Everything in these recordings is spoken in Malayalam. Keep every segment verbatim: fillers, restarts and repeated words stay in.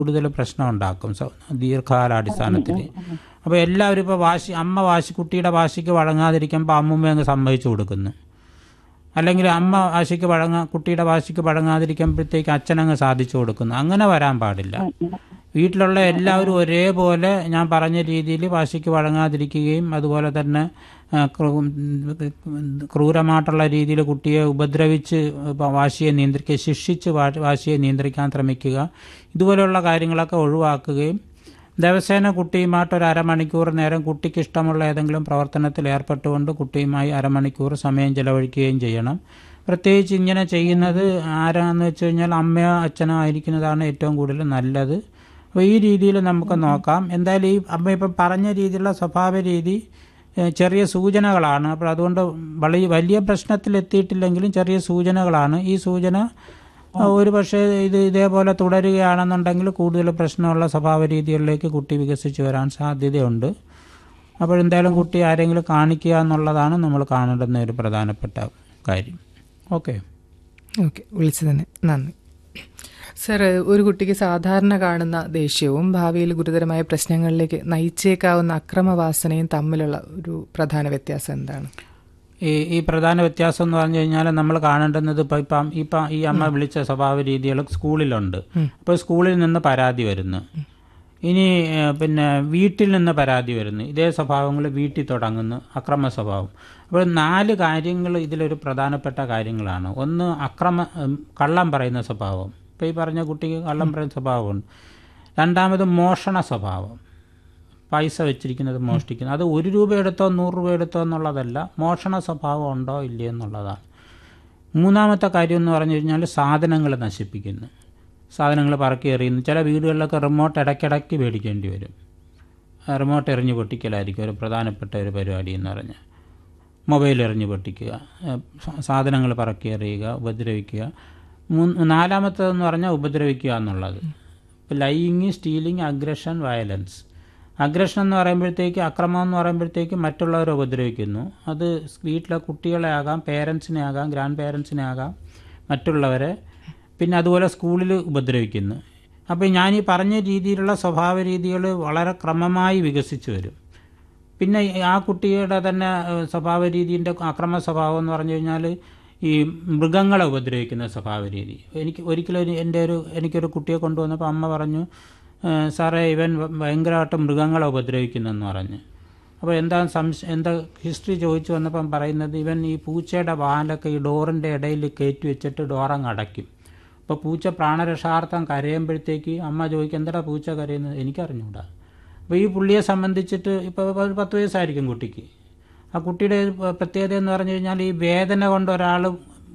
കൂടുതൽ പ്രശ്നം ഉണ്ടാക്കും ദീർഘകാലാടിസ്ഥാനത്തിൽ. അപ്പോൾ എല്ലാവരും ഇപ്പോൾ വാശി അമ്മ വാശി കുട്ടിയുടെ വാശിക്ക് വഴങ്ങാതിരിക്കുമ്പോൾ അമ്മൂമ്മ അങ്ങ് സമ്മതിച്ചു കൊടുക്കുന്നു, അല്ലെങ്കിൽ അമ്മ വാശിക്ക് വഴങ്ങാ കുട്ടിയുടെ വാശിക്ക് വഴങ്ങാതിരിക്കുമ്പോഴത്തേക്ക് അച്ഛനങ്ങ് സാധിച്ചു കൊടുക്കുന്നു. അങ്ങനെ വരാൻ പാടില്ല. വീട്ടിലുള്ള എല്ലാവരും ഒരേപോലെ ഞാൻ പറഞ്ഞ രീതിയിൽ വാശിക്ക് വഴങ്ങാതിരിക്കുകയും അതുപോലെ തന്നെ ക്രൂരമായിട്ടുള്ള രീതിയിൽ കുട്ടിയെ ഉപദ്രവിച്ച് വാശിയെ നിയന്ത്രിക്കുക, ശിക്ഷിച്ച് വാശിയെ നിയന്ത്രിക്കാൻ ശ്രമിക്കുക, ഇതുപോലെയുള്ള കാര്യങ്ങളൊക്കെ ഒഴിവാക്കുകയും ദിവസേന കുട്ടിയുമായിട്ട് ഒരു അരമണിക്കൂർ നേരം കുട്ടിക്ക് ഇഷ്ടമുള്ള ഏതെങ്കിലും പ്രവർത്തനത്തിൽ ഏർപ്പെട്ടുകൊണ്ട് കുട്ടിയുമായി അരമണിക്കൂർ സമയം ചെലവഴിക്കുകയും ചെയ്യണം. പ്രത്യേകിച്ച് ഇങ്ങനെ ചെയ്യുന്നത് ആരാന്ന് വെച്ച് കഴിഞ്ഞാൽ അമ്മയോ അച്ഛനോ ആയിരിക്കുന്നതാണ് ഏറ്റവും കൂടുതൽ നല്ലത്. അപ്പോൾ ഈ രീതിയിൽ നമുക്ക് നോക്കാം. എന്തായാലും ഈ അമ്മ ഇപ്പം പറഞ്ഞ രീതിയിലുള്ള സ്വഭാവ രീതി ചെറിയ സൂചനകളാണ്. അപ്പോൾ അതുകൊണ്ട് വലിയ വലിയ പ്രശ്നത്തിലെത്തിയിട്ടില്ലെങ്കിലും ചെറിയ സൂചനകളാണ്. ഈ സൂചന ഒരു പക്ഷേ ഇത് ഇതേപോലെ തുടരുകയാണെന്നുണ്ടെങ്കിൽ കൂടുതൽ പ്രശ്നമുള്ള സ്വഭാവ രീതികളിലേക്ക് കുട്ടി വികസിച്ച് വരാൻ സാധ്യതയുണ്ട്. അപ്പോൾ എന്തായാലും കുട്ടി ആരെങ്കിലും കാണിക്കുക എന്നുള്ളതാണ് നമ്മൾ കാണേണ്ടുന്ന ഒരു പ്രധാനപ്പെട്ട കാര്യം. ഓക്കെ ഓക്കെ വിളിച്ചതിന് നന്ദി. സർ, ഒരു കുട്ടിക്ക് സാധാരണ കാണുന്ന ദേഷ്യവും ഭാവിയിൽ ഗുരുതരമായ പ്രശ്നങ്ങളിലേക്ക് നയിച്ചേക്കാവുന്ന അക്രമവാസനയും തമ്മിലുള്ള ഒരു പ്രധാന വ്യത്യാസം എന്താണ്? ഈ ഈ പ്രധാന വ്യത്യാസം എന്ന് പറഞ്ഞു കഴിഞ്ഞാൽ നമ്മൾ കാണേണ്ടുന്നത് ഇപ്പം ഇപ്പം ഇപ്പം ഈ അമ്മ വിളിച്ച സ്വഭാവ രീതികൾ സ്കൂളിലുണ്ട്. അപ്പോൾ സ്കൂളിൽ നിന്ന് പരാതി വരുന്നു, ഇനി പിന്നെ വീട്ടിൽ നിന്ന് പരാതി വരുന്നു, ഇതേ സ്വഭാവങ്ങൾ വീട്ടിൽ തുടങ്ങുന്നു, അക്രമ സ്വഭാവം. അപ്പോൾ നാല് കാര്യങ്ങൾ ഇതിലൊരു പ്രധാനപ്പെട്ട കാര്യങ്ങളാണ്. ഒന്ന് അക്രമ കള്ളം പറയുന്ന സ്വഭാവം, ഇപ്പോൾ ഈ പറഞ്ഞ കുട്ടിക്ക് കള്ളം പറയുന്ന സ്വഭാവമുണ്ട്. രണ്ടാമത് മോഷണ സ്വഭാവം, പൈസ വെച്ചിരിക്കുന്നത് മോഷ്ടിക്കുന്നത്. അത് ഒരു രൂപ എടുത്തോ നൂറ് രൂപ എടുത്തോ എന്നുള്ളതല്ല, മോഷണ സ്വഭാവം ഉണ്ടോ ഇല്ലയോ എന്നുള്ളതാണ്. മൂന്നാമത്തെ കാര്യം എന്ന് പറഞ്ഞു കഴിഞ്ഞാൽ സാധനങ്ങൾ നശിപ്പിക്കുന്നു, സാധനങ്ങൾ പറക്കി എറിയുന്നു. ചില വീടുകളിലൊക്കെ റിമോട്ട് ഇടയ്ക്കിടയ്ക്ക് മേടിക്കേണ്ടി വരും. റിമോട്ട് എറിഞ്ഞ് പൊട്ടിക്കലായിരിക്കും ഒരു പ്രധാനപ്പെട്ട ഒരു പരിപാടി എന്ന് പറഞ്ഞാൽ. മൊബൈൽ എറിഞ്ഞ് പൊട്ടിക്കുക, സാധനങ്ങൾ പറക്കി എറിയുക, ഉപദ്രവിക്കുക. മൂന്ന് നാലാമത്തേതെന്ന് പറഞ്ഞാൽ ഉപദ്രവിക്കുക എന്നുള്ളത്. ഇപ്പോൾ lying, stealing, aggression, violence. Aggression എന്ന് പറയുമ്പോഴത്തേക്ക്, അക്രമം എന്ന് പറയുമ്പോഴത്തേക്ക് മറ്റുള്ളവരെ ഉപദ്രവിക്കുന്നു. അത് വീട്ടിലെ കുട്ടികളെ ആകാം, പേരൻസിനെ ആകാം, ഗ്രാൻഡ് പേരൻസിനെ ആകാം, മറ്റുള്ളവരെ. പിന്നെ അതുപോലെ സ്കൂളിൽ ഉപദ്രവിക്കുന്നു. അപ്പോൾ ഞാൻ ഈ പറഞ്ഞ രീതിയിലുള്ള സ്വഭാവ രീതികൾ വളരെ ക്രമമായി വികസിച്ച് വരും. പിന്നെ ആ കുട്ടിയുടെ തന്നെ സ്വഭാവ രീതിൻ്റെ അക്രമ സ്വഭാവം എന്ന് പറഞ്ഞു കഴിഞ്ഞാൽ ഈ മൃഗങ്ങളെ ഉപദ്രവിക്കുന്ന സ്വഭാവ രീതി. എനിക്ക് ഒരിക്കലും എൻ്റെ ഒരു എനിക്കൊരു കുട്ടിയെ കൊണ്ടുവന്നപ്പോൾ അമ്മ പറഞ്ഞു, സാറേ ഇവൻ ഭയങ്കരമായിട്ട് മൃഗങ്ങളെ ഉപദ്രവിക്കുന്നെന്ന് പറഞ്ഞ്. അപ്പോൾ എന്താ സംശയം എന്താ ഹിസ്റ്ററി ചോദിച്ചു വന്നപ്പം പറയുന്നത്, ഇവൻ ഈ പൂച്ചയുടെ വാലൊക്കെ ഈ ഡോറിൻ്റെ ഇടയിൽ കയറ്റി വെച്ചിട്ട് ഡോറങ്ങ് അടയ്ക്കും. അപ്പോൾ പൂച്ച പ്രാണരക്ഷാർത്ഥം കരയുമ്പോഴത്തേക്ക് അമ്മ ചോദിക്കും, എന്താ പൂച്ച കരയുന്നത്? എനിക്കറിഞ്ഞൂടാ. അപ്പോൾ ഈ പുള്ളിയെ സംബന്ധിച്ചിട്ട് ഇപ്പോൾ ഒരു പത്ത് വയസ്സായിരിക്കും കുട്ടിക്ക്. ആ കുട്ടിയുടെ പ്രത്യേകത എന്ന് പറഞ്ഞു കഴിഞ്ഞാൽ ഈ വേദന കൊണ്ട് ഒരാൾ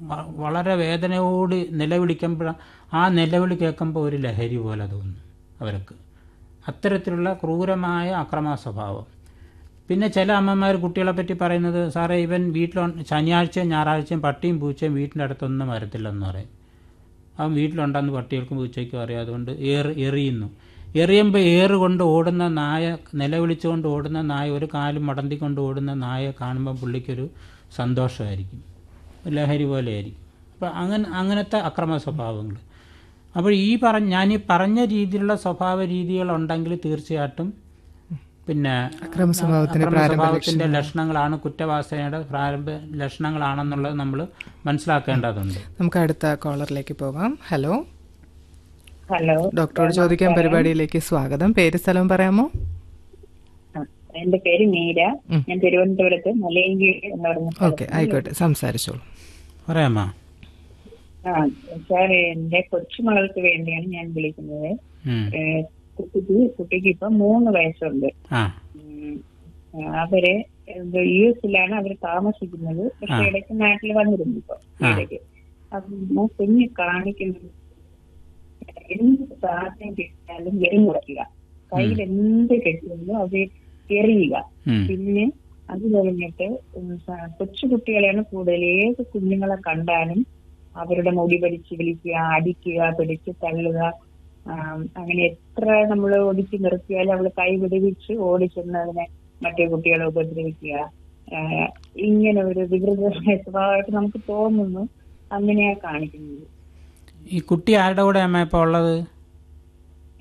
വളരെ വേദനയോട് നിലവിളിക്കുമ്പോൾ ആ നിലവിളി കേൾക്കുമ്പോൾ ഒരു ലഹരി പോലെ തോന്നുന്നു അവർക്ക്. അത്തരത്തിലുള്ള ക്രൂരമായ അക്രമ സ്വഭാവം. പിന്നെ ചില അമ്മമാർ കുട്ടികളെ പറ്റി പറയുന്നത്, സാറേ ഇവൻ വീട്ടിൽ ശനിയാഴ്ചയും ഞായറാഴ്ചയും പട്ടിയും പൂച്ചയും വീട്ടിൻ്റെ അടുത്തൊന്നും വരത്തില്ലെന്ന് പറയും. അവൻ വീട്ടിലുണ്ടെന്ന് പട്ടികൾക്കും പൂച്ചയ്ക്കും അറിയാം. അതുകൊണ്ട് ഏറ് എറിയുന്നു. എറിയുമ്പോൾ ഏറ് കൊണ്ട് ഓടുന്ന നായ, നിലവിളിച്ചുകൊണ്ട് ഓടുന്ന നായ, ഒരു കാലും മടന്തിക്കൊണ്ട് ഓടുന്ന നായ കാണുമ്പോൾ പുള്ളിക്കൊരു സന്തോഷമായിരിക്കും, ലഹരി പോലെയായിരിക്കും. അപ്പോൾ അങ്ങനെ അങ്ങനത്തെ അക്രമ സ്വഭാവങ്ങൾ. അപ്പോൾ ഈ പറഞ്ഞ ഞാൻ ഈ പറഞ്ഞ രീതിയിലുള്ള സ്വഭാവ രീതികളുണ്ടെങ്കിൽ തീർച്ചയായിട്ടും പിന്നെ അക്രമ സ്വഭാവത്തിന്റെ ലക്ഷണങ്ങളാണ്, കുറ്റവാസനയുടെ പ്രാരംഭ ലക്ഷണങ്ങളാണെന്നുള്ളത് നമ്മൾ മനസ്സിലാക്കേണ്ടതുണ്ട്. നമുക്ക് അടുത്ത കോളറിലേക്ക് പോകാം. ഹലോ ഹലോ, ഡോക്ടറോട് ചോദിക്കാൻ പരിപാടിയിലേക്ക് സ്വാഗതം. പേര് സ്ഥലവും പറയാമോ? എന്റെ പേര് മീര, ഞാൻ തിരുവനന്തപുരത്ത് മലയങ്കീഴ് എന്ന് പറഞ്ഞ. ഓക്കെ, ആയിക്കോട്ടെ, സംസാരിച്ചോളൂ. പറയാമോ? ആ സാർ, എന്റെ കൊച്ചുമകൾക്ക് വേണ്ടിയാണ് ഞാൻ വിളിക്കുന്നത്. കുട്ടിക്ക് കുട്ടിക്ക് ഇപ്പൊ മൂന്ന് വയസ്സുണ്ട്. അവര് യു എസിലാണ് അവര് താമസിക്കുന്നത്. പക്ഷെ ഇടയ്ക്ക് നാട്ടിൽ വന്നിരുന്നു. ഇപ്പൊ ഇടയ്ക്ക് അപ്പൊ കുഞ്ഞ് കാണിക്കുന്നത് എന്ത് സാധനം കിട്ടിയാലും എറിഞ്ഞുടക്കുക, കയ്യിൽ എന്ത് കിട്ടുന്നോ അത് എറിയുക. പിന്നെ അത് കഴിഞ്ഞിട്ട് കൊച്ചു കുട്ടികളെയാണ് കൂടുതൽ. ഏത് കുഞ്ഞുങ്ങളെ കണ്ടാലും അവരുടെ മുടി പിടിച്ച് വിളിക്കുക, അടിക്കുക, പിടിച്ച് തള്ളുക. അങ്ങനെ എത്ര നമ്മൾ ഒടിച്ചു നിർത്തിയാലും അവള് കൈ വിടുവിച്ച് ഓടിച്ചെന്ന് അതിനെ മറ്റേ കുട്ടികളെ ഉപദ്രവിക്കുക. ഇങ്ങനെ ഒരു വികൃതമായ സ്വഭാവമായിട്ട് നമുക്ക് തോന്നുന്നു. അങ്ങനെയാ കാണിക്കുന്നത്. ഈ കുട്ടി ആരുടെ കൂടെ അമ്മ ഇപ്പൊ ഉള്ളത്?